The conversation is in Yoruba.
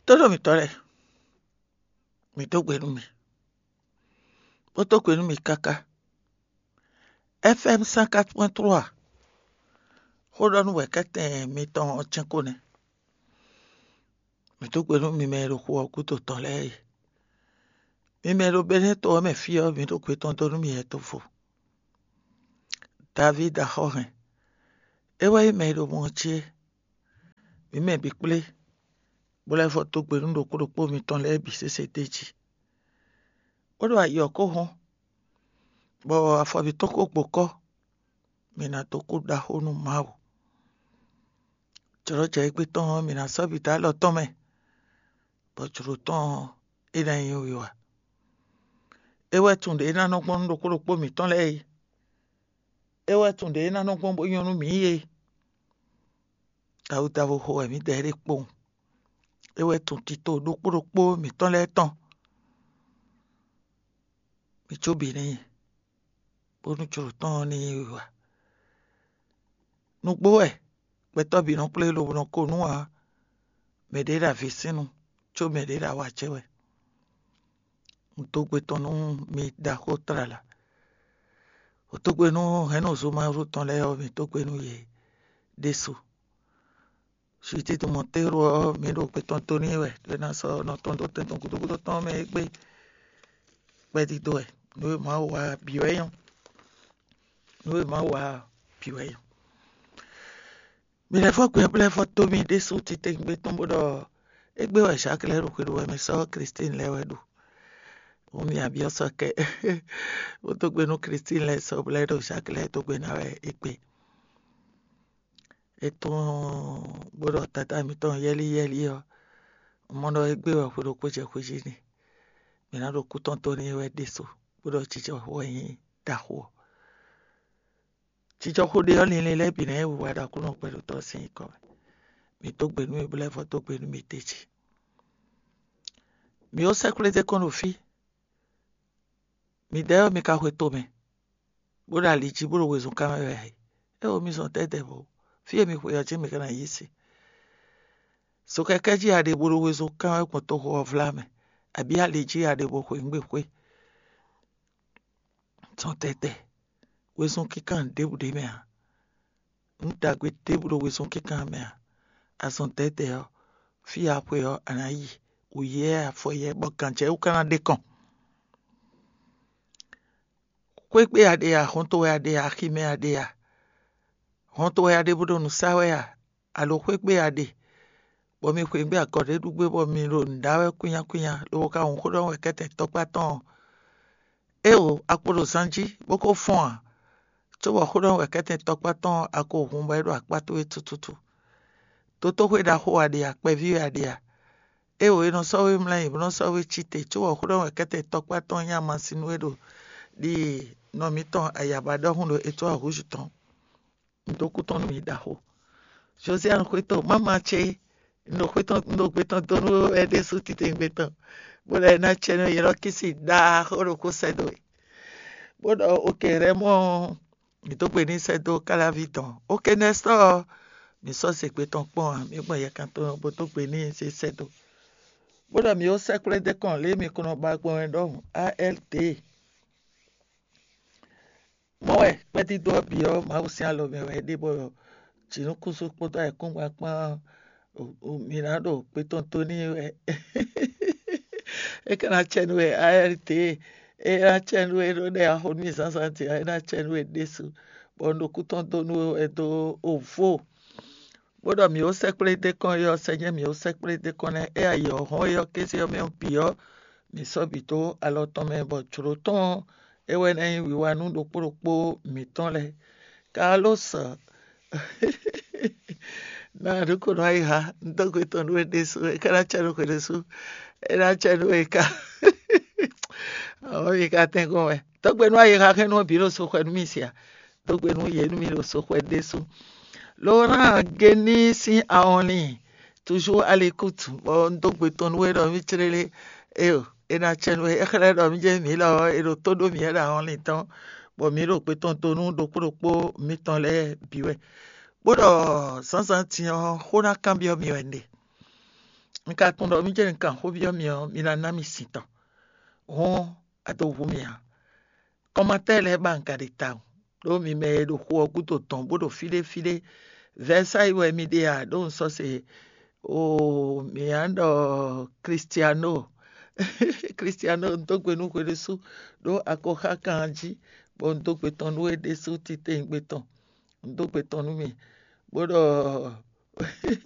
Todo mi tore, mi to gbenu mi. Bo to gbenu mi kaka. FM 104.3. Hodon wekete mi ton chenkone. Mi to gbenu mi me ro ko kuto ton le. Mi me ro bene to me fio mi to kweton to mi etofo. David ahohen. Ewa me ro monche. Mi me bikple. Bola fo to gbenu ro ko po mi ton le bi se deji. Odo ayo ko hon. Bo afo bi to ko poko. Mi na to ko da honu mawo. Choro che pe ton mi na so bi ta lo ton me. Bo choro ton ina yin wiwa. Ewe tunde ina no gbon ro ko po mi ton le. Ewe tunde ina no gbon bo yonu mi ye. Ta u ta wo ho mi dere po. Ewe tun ti to do po mi ton le ton. Mi chobi ni. Bo nu choro ton ni wiwa. Nu gbo e. Pe to bi no ple lo no ko nu a. Me de da visinu. Cho me de da wa chewe. Utogwe tonu mi da hotrala. Utogwe no heno zuma ruton leo mi togwe no ye desu. Shiti to montero mi do pe ton toni we. Na so no ton do ten ton kuto ton me gbe. Pe di do e. No ma wa biweyon. No ma wa biweyon. Mi le fo pe fo to mi desu ti te gbe ton bodo. Egbe wa shakle ro kwedo we mi so Christine lewe do. Omi abioso ke o to gbe no Christine le so bledo shakle to gbe na we ipe eto bodo tata mi ton yeli o mono egbe wa furo koje ni mi na do kuton to ni we deso bodo chicho ho yin da ho chicho ho de oni le bi na e wa da kuno pelu to sin ko mi to gbe nu e bele fo to gbe nu mi techi mi o security kono fi mi deo mi ka hweto me. Boda lichi buru wezu kama wehe. Ewo mi son tete bo. Fie mi hwe yachi mi kana yisi. So kekeji ade buru wezu kama kwa toho of lame. Abi lichi ade bo hwe ngbe hwe. Son tete. Wezu kikan debu de mea. Ntagwe debu wezu kikan mea. A son tete yo. Fie apwe yo anayi. Uye afoye bokanche ukana dekon. Kwekbe ade ya, honto ade ya, akime ade ya. Honto ade budo nusawe ya. Alo kwekbe ade. Bo mi kwekbe akode dugbe bo mi ro ndawe kunya. Lo ka onkodo wekete tokpa ton. Eo akpodo sanji. Boko fon. Chobo kodo wekete tokpa ton. Ako humba edo akpato etututu. Toto weda ho ade ya. Kpevi ade ya. Eo eno sowe mla eno sowe chite. Chobo kodo wekete tokpa ton ya masinu edo. Di no mi ton ayabada hundo eto ahuju ton ndoku ton mi daho Josiane kweto mama che ndo kweton tonu ede suti tengbeton bola na cheno yero kisi da horo ko sedo bodo oke remo mi to pe ni sedo kala viton oke nesto mi so se kweton pon mi gbon ye kan to bo to pe ni se sedo bodo mi o sekure de kan le mi kono ba gbon endo ALT Moe, peti do bio, ma usi alo me we debo chinuku so poto e kungwa pa o mirado peton toni we e kana chenwe ART e na chenwe ro de a honi sansanti e na chenwe desu bondo kuton tonu e do ovo bodo mi o sekure de kon yo senye mi o sekure de kon e ayo hon yo kesi yo me bio mi so bito alo ton me bo churoton ewe na wi wa nu do poropo mi ton le Carlos na do ko no ha ndo ko ton we desu e kana chano ko desu e na chano e ka o mi ka tengo we to gbe nu aye ka ke no bi ro so ko nu mi sia to gbe nu ye nu mi ro so ko desu Laurent Geni si aoni toujours à l'écoute bon ndo gbe ton we do mi chirele ena chenwe ekele do mi je mi lo ero todo mi era on le ton bo mi ro pe ton tonu do poropo mi ton le biwe bodo sansan ti hona cambio mi wende nka tondo mi je nka hobio mi la na mi sito ho ato humia komatele banka de tau do mi me do ho guto ton bodo file versa iwe mi dia don so se o mi ando Cristiano Cristiano ntokwe nu kwere su do akoha kanji bo ntokwe ton we de su ti te ngbeton ntokwe ton mi bodo